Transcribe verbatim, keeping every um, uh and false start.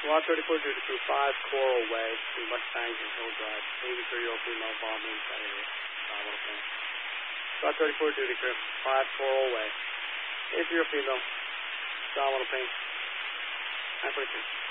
SWAT thirty-four duty crew, five Coral Way, through Mustangs and Hill Drive. eighty-three-year-old female bombing inside of here. Domino Payne. SWAT thirty-four duty crew, five Coral Way. eighty-three-year-old female. Domino Payne. nine forty-two.